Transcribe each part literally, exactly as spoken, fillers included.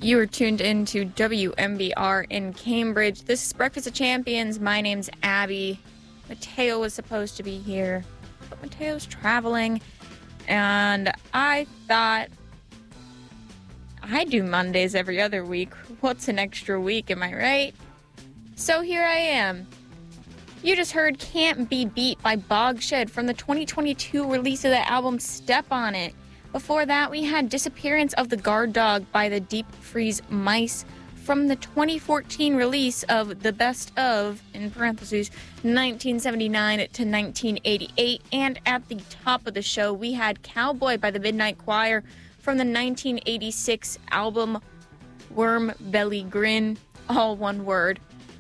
You are tuned into W M B R in Cambridge. This is Breakfast of Champions. My name's Abby. Mateo was supposed to be here, but Mateo's traveling. And I thought, I do Mondays every other week. What's an extra week, am I right? So here I am. You just heard Can't Be Beat by Bogshed from the twenty twenty-two release of the album Step On It. Before that, we had Disappearance of the Guard Dog by the Deep Freeze Mice from the twenty fourteen release of The Best Of, in parentheses, nineteen seventy-nine to nineteen eighty-eight. And at the top of the show, we had Cowboy by the Midnight Choir from the nineteen eighty-six album Worm Belly Grin, all one word.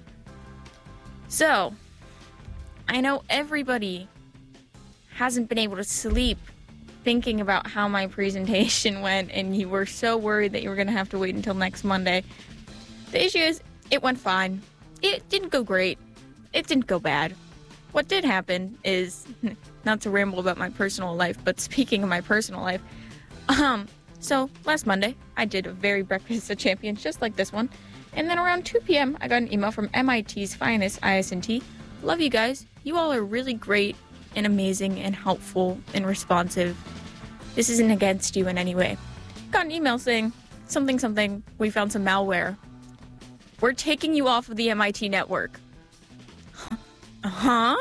So, I know everybody hasn't been able to sleep thinking about how my presentation went, and you were so worried that you were going to have to wait until next Monday. The issue is, it went fine. It didn't go great. It didn't go bad. What did happen is, not to ramble about my personal life, but speaking of my personal life, um, so last Monday, I did a very Breakfast of Champions, just like this one, and then around two p.m., I got an email from M I T's finest, I S N T. Love you guys. You all are really great and amazing and helpful and responsive. This isn't against you in any way. Got an email saying, something, something, we found some malware. We're taking you off of the M I T network. Huh?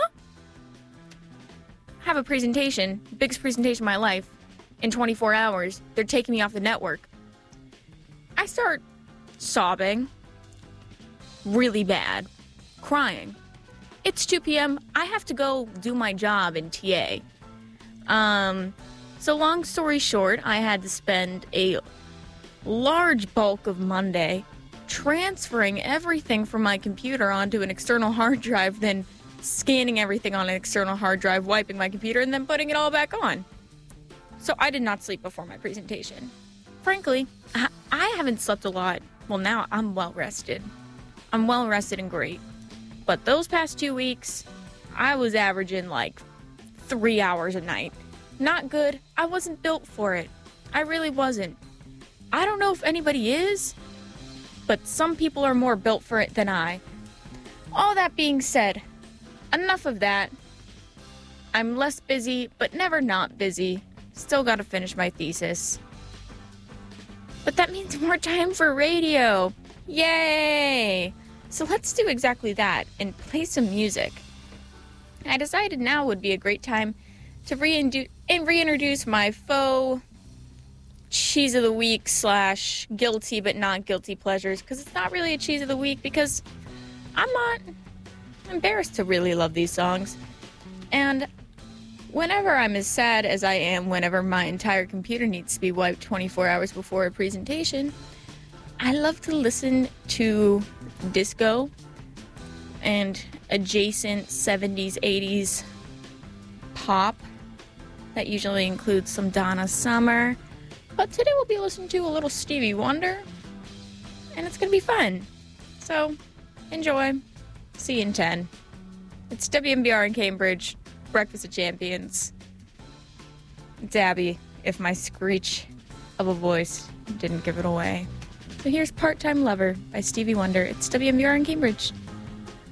Have a presentation, biggest presentation of my life, in twenty-four hours. They're taking me off the network. I start sobbing, really bad, crying. It's two p.m. I have to go do my job in T A. Um, so long story short, I had to spend a large bulk of Monday transferring everything from my computer onto an external hard drive, then scanning everything on an external hard drive, wiping my computer, and then putting it all back on. So I did not sleep before my presentation. Frankly, I, I haven't slept a lot. Well, now I'm well rested. I'm well rested and great. But those past two weeks, I was averaging like three hours a night. Not good. I wasn't built for it. I really wasn't. I don't know if anybody is, but some people are more built for it than I. All that being said, enough of that. I'm less busy, but never not busy. Still gotta finish my thesis. But that means more time for radio. Yay! So let's do exactly that and play some music. I decided now would be a great time to reindu- and reintroduce my faux cheese of the week slash guilty but not guilty pleasures, because it's not really a cheese of the week because I'm not embarrassed to really love these songs. And whenever I'm as sad as I am whenever my entire computer needs to be wiped twenty-four hours before a presentation, I love to listen to disco and adjacent seventies, eighties pop. That usually includes some Donna Summer. But today we'll be listening to a little Stevie Wonder, and it's going to be fun. So, enjoy. See you in ten. It's W M B R in Cambridge, Breakfast of Champions. It's Abby, if my screech of a voice didn't give it away. So here's Part-Time Lover by Stevie Wonder. It's W M B R in Cambridge.